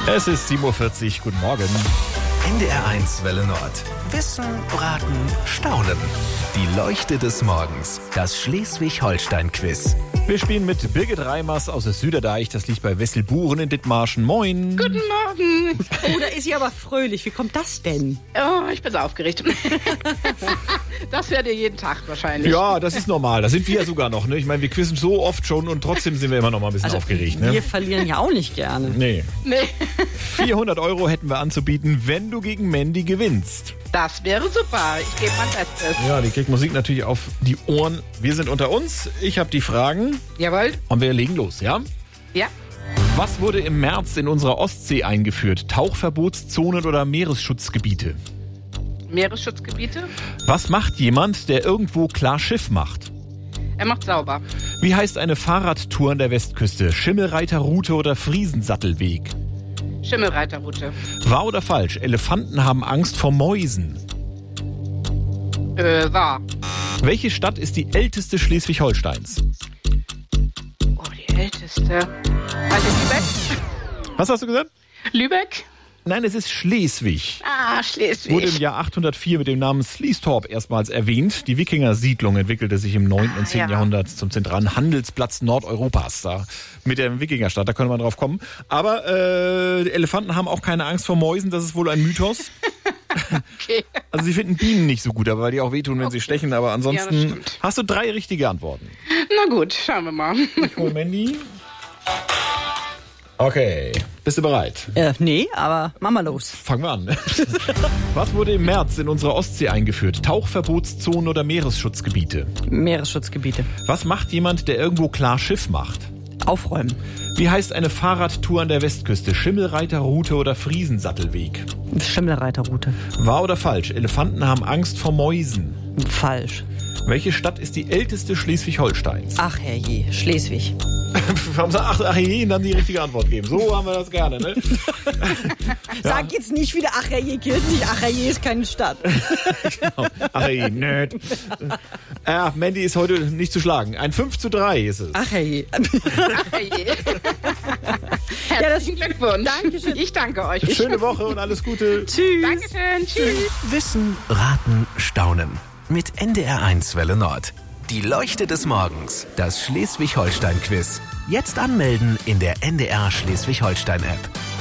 Es ist 7:40 Uhr. Guten Morgen. NDR1 Welle Nord. Wissen, Raten, Staunen. Die Leuchte des Morgens. Das Schleswig-Holstein-Quiz. Wir spielen mit Birgit Reimers aus der Süderdeich. Das liegt bei Wesselburen in Dithmarschen. Moin. Guten Morgen. Oh, da ist sie aber fröhlich. Wie kommt das denn? Oh, ich bin so aufgeregt. Das hört ihr jeden Tag wahrscheinlich. Ja, das ist normal. Da sind wir ja sogar noch. Ne? Ich meine, wir quizzen so oft schon und trotzdem sind wir immer noch mal ein bisschen aufgeregt. Ne? Wir verlieren ja auch nicht gerne. Nee. 400 € hätten wir anzubieten, wenn du gegen Mandy gewinnst. Das wäre super. Ich gebe mein Bestes. Ja, die kriegt Musik natürlich auf die Ohren. Wir sind unter uns. Ich habe die Fragen. Jawohl. Und wir legen los, ja? Ja. Was wurde im März in unserer Ostsee eingeführt? Tauchverbotszonen oder Meeresschutzgebiete? Meeresschutzgebiete. Was macht jemand, der irgendwo klar Schiff macht? Er macht sauber. Wie heißt eine Fahrradtour an der Westküste? Schimmelreiterroute oder Friesensattelweg? Schimmelreiterroute. Wahr oder falsch? Elefanten haben Angst vor Mäusen. Wahr. Welche Stadt ist die älteste Schleswig-Holsteins? Oh, die älteste. Also Lübeck. Was hast du gesagt? Lübeck? Nein, es ist Schleswig. Ah, Schleswig. Wurde im Jahr 804 mit dem Namen Sleestorp erstmals erwähnt. Die Wikinger-Siedlung entwickelte sich im 9. und 10. Jahrhundert zum zentralen Handelsplatz Nordeuropas. Da mit der Wikingerstadt, da könnte man drauf kommen. Aber Elefanten haben auch keine Angst vor Mäusen, das ist wohl ein Mythos. Okay. Also sie finden Bienen nicht so gut, aber weil die auch wehtun, wenn sie stechen. Aber ansonsten Ja, das hast du 3 richtige Antworten. Na gut, schauen wir mal. Ich hol Mandy. Okay, bist du bereit? Nee, aber mach mal los. Fangen wir an. Was wurde im März in unserer Ostsee eingeführt? Tauchverbotszonen oder Meeresschutzgebiete? Meeresschutzgebiete. Was macht jemand, der irgendwo klar Schiff macht? Aufräumen. Wie heißt eine Fahrradtour an der Westküste? Schimmelreiterroute oder Friesensattelweg? Schimmelreiterroute. Wahr oder falsch? Elefanten haben Angst vor Mäusen. Falsch. Welche Stadt ist die älteste Schleswig-Holsteins? Ach herrje, Schleswig. Warum sagt ach je, und dann die richtige Antwort geben. So haben wir das gerne, ne? Sag jetzt nicht wieder ach herje, Kirchen, ach herje ist keine Stadt. Genau. Ach je, nerd. Mandy ist heute nicht zu schlagen. Ein 5:3 ist es. Ach herje. Ach je. Herzlichen Glückwunsch. Dankeschön. Ich danke euch. Schöne Woche und alles Gute. Tschüss. Dankeschön. Tschüss. Wissen, Raten, Staunen. Mit NDR1 Welle Nord. Die Leuchte des Morgens. Das Schleswig-Holstein-Quiz. Jetzt anmelden in der NDR Schleswig-Holstein-App.